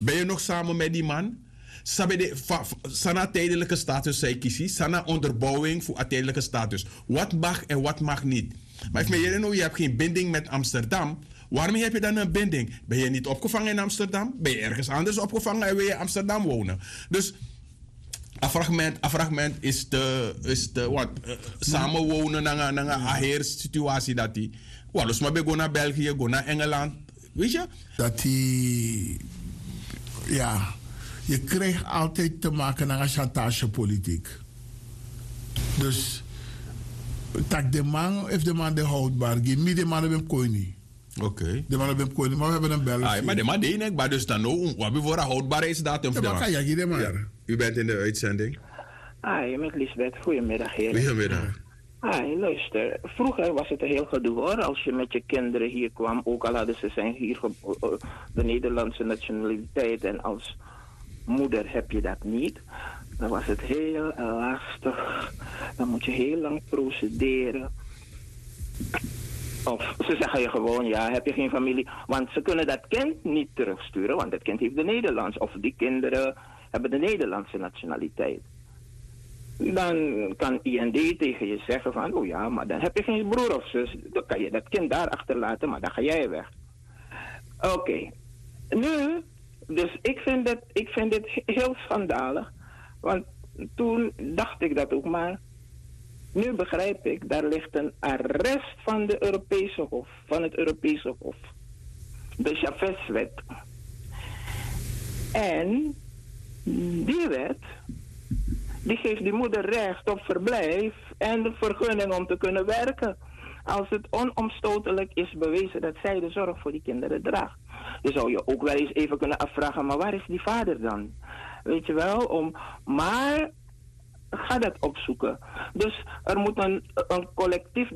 Ben je nog samen met die man? Sana tijdelijke status, zij kiezen. Sana onderbouwing voor een tijdelijke status. Wat mag en wat mag niet? Maar je hebt geen binding met Amsterdam. Waarom heb je dan een binding? Ben je niet opgevangen in Amsterdam? Ben je ergens anders opgevangen en wil je in Amsterdam wonen? Dus een fragment is samenwonen naar een aheer-situatie dat die. Dus maar ben je naar België, go naar Engeland. Weet je? Dat die. Ja. Je krijgt altijd te maken met een chantagepolitiek. Dus. Tak de man heeft de man de houdbaar. Niet de man hebben koning. Oké. De man hebben koning, maar we hebben een België. Ah, maar de man deed maar dus dan ook. Wat hebben we voor een houdbaarheidsdatum voor de man? Ja, u bent in de uitzending. Met Lisbeth. Goedemiddag, heer. Goedemiddag. Luister. Vroeger was het een heel gedoe hoor. Als je met je kinderen hier kwam, ook al hadden ze zijn hier de Nederlandse nationaliteit en als moeder heb je dat niet. Dan was het heel lastig. Dan moet je heel lang procederen. Of ze zeggen je gewoon, ja, heb je geen familie. Want ze kunnen dat kind niet terugsturen, want dat kind heeft de Nederlands. Of die kinderen hebben de Nederlandse nationaliteit. Dan kan IND tegen je zeggen van, oh ja, maar dan heb je geen broer of zus. Dan kan je dat kind daar achterlaten, maar dan ga jij weg. Oké. Nu, dus ik vind dit heel schandalig. Want toen dacht ik dat ook, maar nu begrijp ik, daar ligt een arrest van de Europese Hof, van het Europese Hof. De Chavez-wet. En die wet, die geeft die moeder recht op verblijf en de vergunning om te kunnen werken. Als het onomstotelijk is bewezen dat zij de zorg voor die kinderen draagt. Dan zou je ook wel eens even kunnen afvragen, maar waar is die vader dan? Weet je wel, maar ga dat opzoeken. Dus er moet een collectief